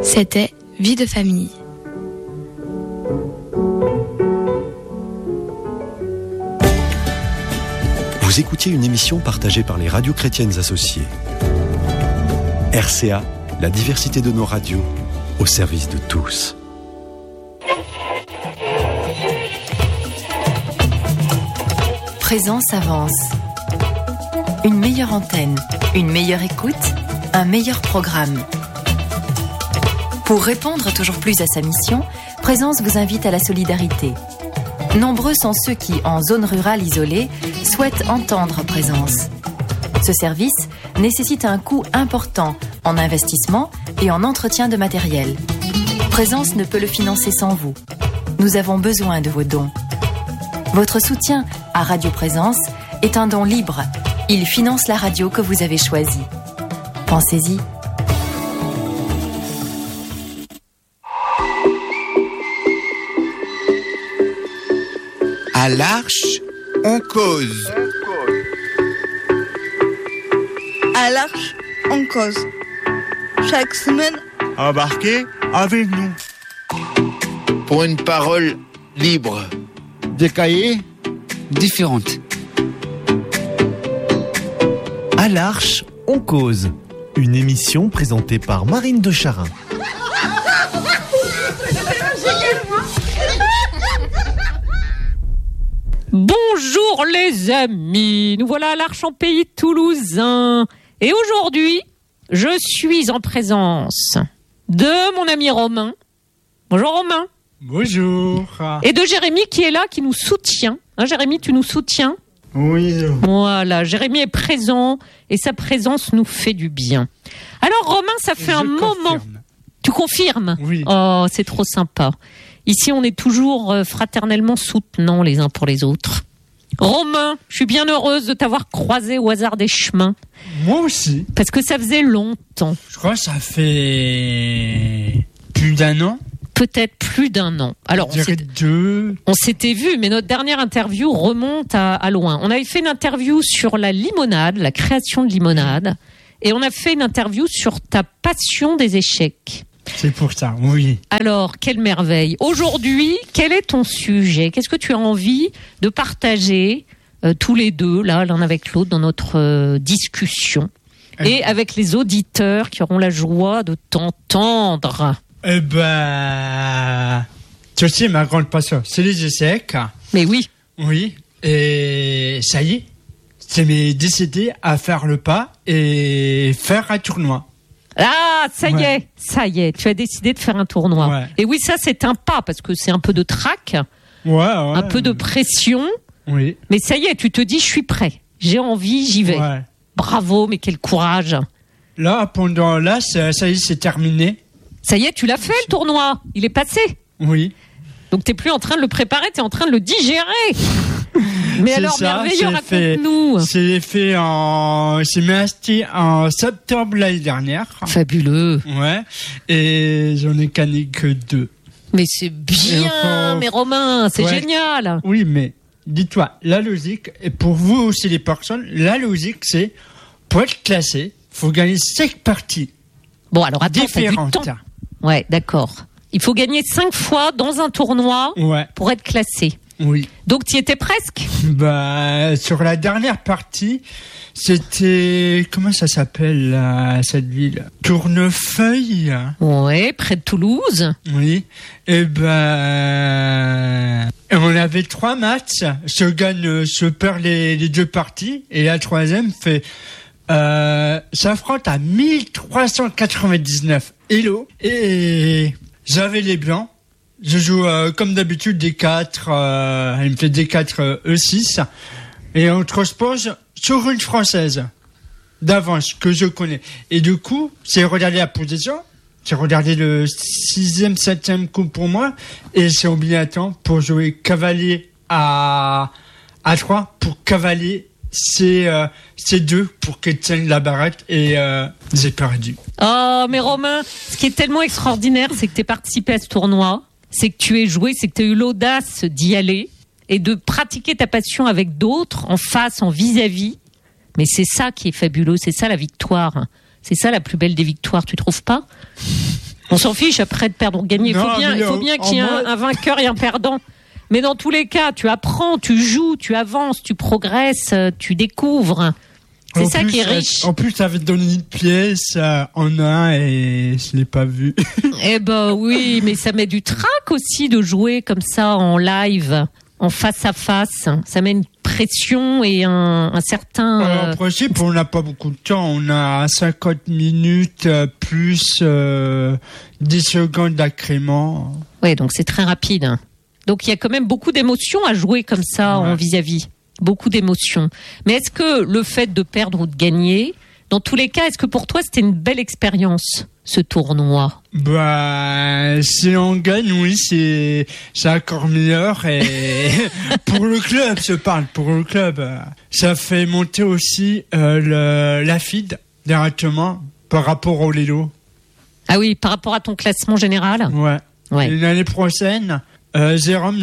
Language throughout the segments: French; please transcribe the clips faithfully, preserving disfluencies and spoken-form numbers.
C'était Vie de famille. Vous écoutiez une émission partagée par les radios chrétiennes associées. R C A, la diversité de nos radios, au service de tous. Présence avance. Une meilleure antenne, une meilleure écoute, un meilleur programme. Pour répondre toujours plus à sa mission, Présence vous invite à la solidarité. Nombreux sont ceux qui, en zone rurale isolée, souhaitent entendre Présence. Ce service nécessite un coût important en investissement et en entretien de matériel. Présence ne peut le financer sans vous. Nous avons besoin de vos dons. Votre soutien à Radio Présence est un don libre. Il finance la radio que vous avez choisie. Pensez-y. À l'Arche, on cause. À l'Arche, on cause. Chaque semaine, embarquez avec nous. Pour une parole libre. Des cahiers différentes. À l'Arche, on cause. Une émission présentée par Marine de Charin. Bonjour les amis, nous voilà à l'Arche en pays toulousain. Et aujourd'hui, je suis en présence de mon ami Romain. Bonjour Romain. Bonjour. Et de Jérémy qui est là, qui nous soutient. Hein, Jérémy, tu nous soutiens ? Oui. Voilà, Jérémy est présent et sa présence nous fait du bien. Alors Romain, ça fait Je un confirme. moment. Tu confirmes ? Oui. Oh, c'est trop sympa. Ici, on est toujours fraternellement soutenants les uns pour les autres. Romain, je suis bien heureuse de t'avoir croisé au hasard des chemins. Moi aussi. Parce que ça faisait longtemps. Je crois que ça fait plus d'un an. Peut-être plus d'un an. Alors, Je dirais deux. On s'était vu, mais notre dernière interview remonte à, à loin. On avait fait une interview sur la limonade, la création de limonade, et on a fait une interview sur ta passion des échecs. C'est pour ça, oui. Alors, quelle merveille. Aujourd'hui, quel est ton sujet ? Qu'est-ce que tu as envie de partager euh, tous les deux, là, l'un avec l'autre, dans notre euh, discussion, et avec les auditeurs qui auront la joie de t'entendre ? Eh ben, tu sais, ma grande passion, c'est les échecs. Mais oui. Oui. Et ça y est, j'ai décidé à faire le pas et faire un tournoi. Ah, ça y Ouais. est, ça y est, tu as décidé de faire un tournoi. Ouais. Et oui, ça c'est un pas, parce que c'est un peu de trac, Ouais, ouais. un peu de pression, Oui. mais ça y est, tu te dis, je suis prêt, j'ai envie, j'y vais. Ouais. Bravo, mais quel courage. Là, pendant là, ça, ça y est, c'est terminé. Ça y est, tu l'as fait le tournoi, il est passé. Oui. Donc t'es plus en train de le préparer, t'es en train de le digérer. Mais C'est alors, ça, merveilleux, c'est fait- raconte-nous. C'est fait en, c'est inscrit en septembre l'année dernière. Fabuleux. Ouais. Et j'en ai gagné que deux. Mais c'est bien, enfin, mais Romain, c'est ouais. génial. Oui, mais dis-toi, la logique, et pour vous aussi les personnes, la logique, c'est pour être classé, faut gagner cinq parties Bon, alors attends, t'as du différentes. temps. Ouais, d'accord. Il faut gagner cinq fois dans un tournoi Ouais. pour être classé. Oui. Donc tu y étais presque. Bah, sur la dernière partie, c'était, comment ça s'appelle, là, cette ville? Tournefeuille. Ouais, près de Toulouse. Oui. Et ben, on avait trois matchs. Je gagne, je perds les, les deux parties. Et la troisième fait, euh, s'affronte à mille trois cent quatre-vingt-dix-neuf Hello. Et j'avais les blancs. Je joue euh, comme d'habitude D quatre, euh, elle me fait D quatre euh, E six, et on transpose sur une française d'avance que je connais. Et du coup, c'est regarder la position, c'est regarder le sixième, septième coup pour moi, et c'est obligatoire pour jouer cavalier à à trois pour cavalier c'est euh, c'est deux pour qu'elle tienne la baraque, et euh, j'ai perdu. Oh, mais Romain, ce qui est tellement extraordinaire, c'est que tu es participé à ce tournoi, c'est que tu es joué, c'est que tu as eu l'audace d'y aller et de pratiquer ta passion avec d'autres, en face, en vis-à-vis. Mais c'est ça qui est fabuleux, c'est ça la victoire. C'est ça la plus belle des victoires, tu trouves pas ? On s'en fiche après de perdre ou de gagner. Il faut Non, bien, il faut en- bien qu'il y ait en un, mode- un vainqueur et un perdant. Mais dans tous les cas, tu apprends, tu joues, tu avances, tu progresses, euh, tu découvres. C'est En ça plus, qui est euh, riche. En plus, ça avait donné une pièce euh, en un et je l'ai pas vu. Eh ben oui, mais ça met du trac aussi de jouer comme ça en live, en face à face. Ça met une pression et un, un certain. En euh, principe, on n'a pas beaucoup de temps. On a cinquante minutes euh, plus euh, dix secondes d'accrément. Ouais, donc c'est très rapide. Donc il y a quand même beaucoup d'émotions à jouer comme ça Ouais. en vis-à-vis. Beaucoup d'émotions. Mais est-ce que le fait de perdre ou de gagner, dans tous les cas, est-ce que pour toi c'était une belle expérience, ce tournoi? Bah, si on gagne, oui, c'est c'est encore meilleur. Et pour le club, je parle, pour le club, euh, ça fait monter aussi euh, le, la F I D directement par rapport au Lelo. Ah oui, par rapport à ton classement général? Ouais. Ouais. Et l'année prochaine, euh, Jérôme,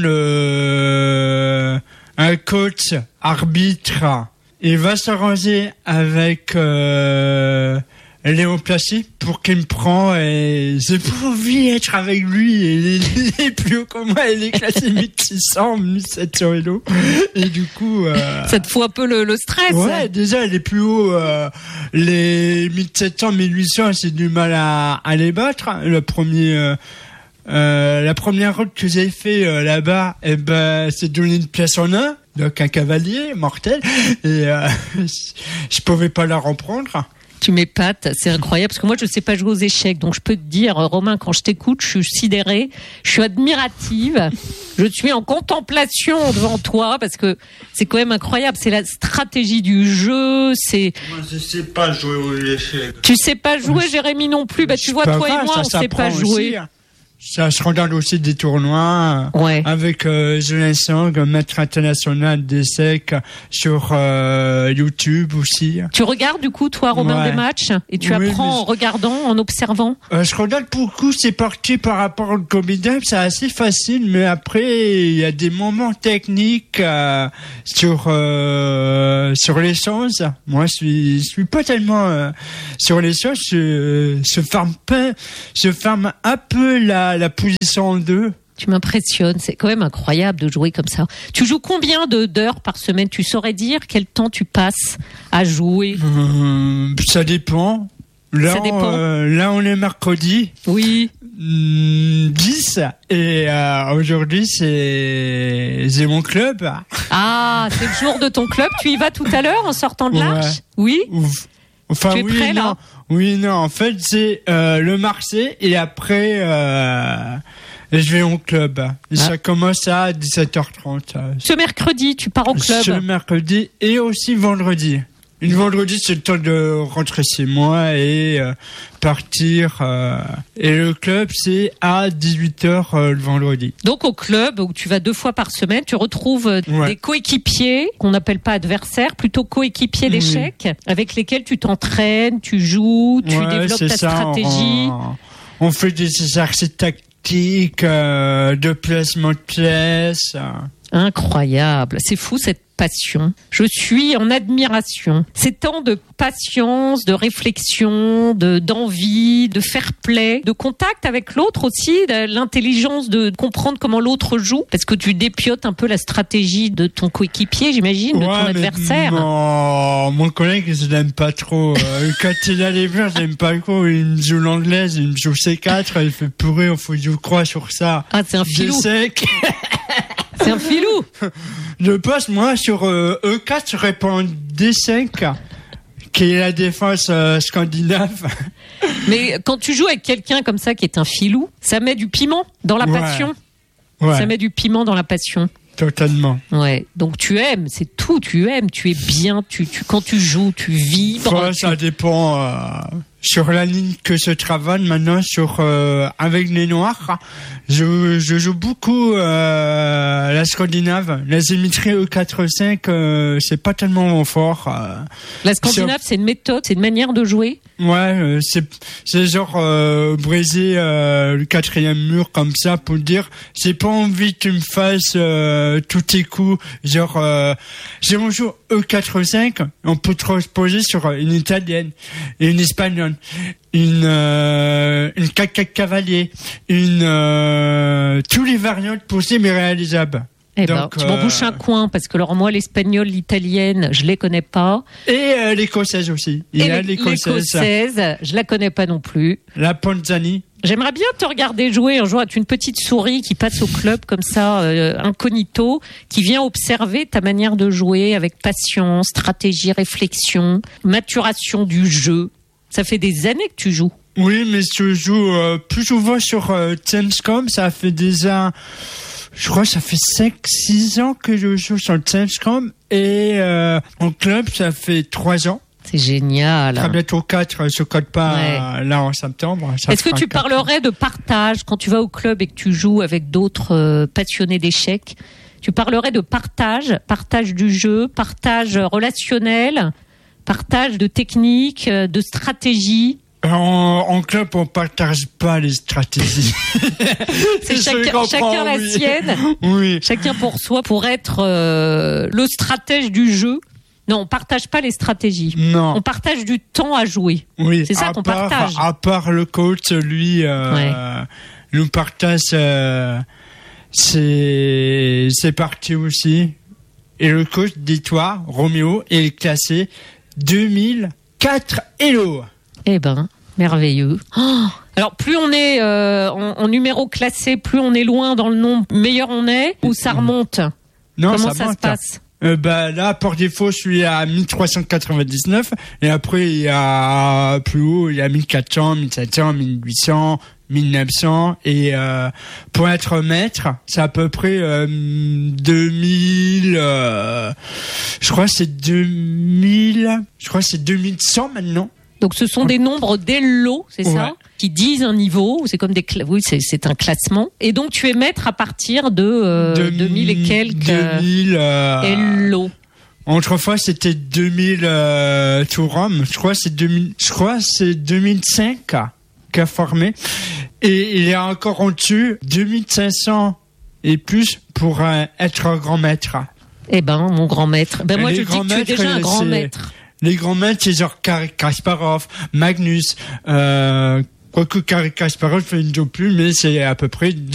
le un coach arbitre, il va s'arranger avec euh, Léon Plachy pour qu'il me prend et j'ai pas envie d'être avec lui. Et il est plus haut que moi, il est classé mille six cents, mille sept cents vélo. Et du coup, euh, Ça te fout un peu le, le stress? ouais, déjà, il est plus haut, euh, les mille sept cents, mille huit cents, j'ai du mal à, à les battre. Le premier, euh, Euh, la première route que j'ai fait euh, là-bas, eh ben, c'est donner une pièce en un, donc un cavalier mortel, et euh, je pouvais pas la reprendre. Tu m'épates, c'est incroyable, parce que moi je sais pas jouer aux échecs, donc je peux te dire, Romain, quand je t'écoute, je suis sidérée, je suis admirative, je suis en contemplation devant toi, parce que c'est quand même incroyable, c'est la stratégie du jeu, c'est... Moi, je sais pas jouer aux échecs. Tu sais pas jouer, Jérémy non plus, bah tu vois, toi et moi, on sait pas jouer. Ça se regarde aussi des tournois ouais. avec euh, Julien Sang, maître international d'échecs sur euh, YouTube aussi. Tu regardes du coup, toi, Romain, ouais. des matchs et tu oui, apprends en regardant, en observant. Euh, je regarde beaucoup, c'est parti par rapport au comédien, c'est assez facile, mais après il y a des moments techniques euh, sur euh, sur les choses. Moi, je suis je suis pas tellement euh, sur les choses. Je, je ferme pas, je ferme un peu la la position en deux. Tu m'impressionnes, c'est quand même incroyable de jouer comme ça. Tu joues combien de d'heures par semaine? Tu saurais dire quel temps tu passes à jouer? euh, Ça dépend. Là, ça dépend. Euh, là, on est mercredi. Oui. Mmh, dix. Et euh, aujourd'hui, c'est c'est mon club. Ah, c'est le jour de ton club. Tu y vas tout à l'heure en sortant de l'Arche? Ouais. Oui. Ouf. Enfin, tu es oui, prêt, non. là Oui, non. En fait, c'est euh, le marché et après, euh, je vais au club. Et ah. Ça commence à dix-sept heures trente. Ce mercredi, tu pars au club? Ce mercredi et aussi vendredi. Une vendredi, c'est le temps de rentrer chez moi et euh, partir. Euh, et le club, c'est à dix-huit heures euh, le vendredi. Donc au club, où tu vas deux fois par semaine, tu retrouves ouais. des coéquipiers, qu'on n'appelle pas adversaires, plutôt coéquipiers d'échecs, oui. avec lesquels tu t'entraînes, tu joues, tu ouais, développes ta ça, stratégie. On, on fait des exercices tactiques, euh, de placement de pièces. Incroyable, c'est fou cette passion. Je suis en admiration. C'est tant de patience, de réflexion, de d'envie, de fair play, de contact avec l'autre aussi, de l'intelligence de comprendre comment l'autre joue, parce que tu dépiotes un peu la stratégie de ton coéquipier, j'imagine, de ouais, ton adversaire. Mon, mon collègue, je l'aime pas trop. Quand il a les verts, je l'aime pas trop. Il me joue l'anglaise, il me joue C quatre, il fait pourrir, il faut que je crois sur ça. Ah, c'est un filou. C'est un filou. Je passe, moi, sur euh, E quatre, je réponds D cinq, qui est la défense euh, scandinave. Mais quand tu joues avec quelqu'un comme ça, qui est un filou, ça met du piment dans la ouais. passion. Ouais. Ça met du piment dans la passion. Totalement. Ouais. Donc tu aimes, c'est tout. Tu aimes, tu es bien. Tu, tu quand tu joues, tu vibres. Ouais, tu... Ça dépend. Euh, sur la ligne que je travaille maintenant, sur euh, avec les Noirs, je, je joue beaucoup euh, la Scandinave. La Zémitrie E quatre cinq, euh, c'est pas tellement mon fort. Euh, la Scandinave, c'est une méthode, c'est une manière de jouer. Ouais, euh, c'est c'est genre euh, briser euh, le quatrième mur comme ça pour dire j'ai pas envie que tu me fasses euh, tous tes coups. Genre euh, j'ai mon jeu E quatre cinq, on peut transposer sur une italienne et une espagnole, une euh, euh, une quatre quatre cavalier, une euh, tous les variantes possibles et réalisables. Eh ben, tu m'en bouches un coin, parce que alors moi, l'espagnole, l'italienne, je les connais pas. Et euh, l'écossaise aussi. Il y a l'écossaise. L'écossaise, je la connais pas non plus. La Panzani. J'aimerais bien te regarder jouer un jour avec une petite souris qui passe au club comme ça, euh, incognito, qui vient observer ta manière de jouer avec patience, stratégie, réflexion, maturation du jeu. Ça fait des années que tu joues. Oui, mais je joue euh, plus souvent sur euh, Gamescom. Ça fait déjà... Je crois que ça fait cinq six ans que je joue sur le Gamescom et euh, en club, ça fait trois ans. C'est génial. Très bientôt quatre, je ne code pas ouais. là en septembre. Est-ce que tu parlerais de partage quand tu vas au club et que tu joues avec d'autres euh, passionnés d'échecs? Tu parlerais de partage, partage du jeu, partage relationnel, partage de technique, de stratégie? En, en club, on partage pas les stratégies. C'est chacun, chacun la oui. sienne. Oui. Chacun pour soi, pour être euh, le stratège du jeu. Non, on partage pas les stratégies. Non. On partage du temps à jouer. Oui. C'est ça qu'on part, partage. À part le coach, lui, euh, ouais. nous partage euh, ses, ses parties aussi. Et le coach, dis-toi, Roméo, est classé deux mille quatre Hello. Eh ben, merveilleux. Oh, alors, plus on est euh, en, en numéro classé, plus on est loin dans le nombre, meilleur on est, ou ça remonte? Non, Comment ça, ça monte. se passe? Euh, bah là, par défaut, je suis à mille trois cent quatre-vingt-dix-neuf, et après, il y a plus haut, il y a mille quatre cents, mille sept cents, mille huit cents, mille neuf cents, et euh, pour être maître, c'est à peu près euh, deux mille, euh, je crois que c'est deux mille, je crois que c'est deux mille cent maintenant. Donc ce sont des nombres d'Hello, c'est ouais. ça, qui disent un niveau. C'est comme des, cla- oui, c'est, c'est un classement. Et donc tu es maître à partir de euh, deux mille et quelques. deux mille. Euh, Hello. Autrefois c'était deux mille euh, tout Rome. Je crois que c'est deux mille. Je crois que c'est deux mille cinq qu'a formé. Et il y a encore en dessus deux mille cinq cents et plus pour euh, être un grand maître. Eh ben mon grand maître. Ben moi les je dis que tu es déjà un grand maître. Les grands maîtres, c'est genre Kasparov, Magnus, euh, quoique Kasparov fait une job plus, mais c'est à peu près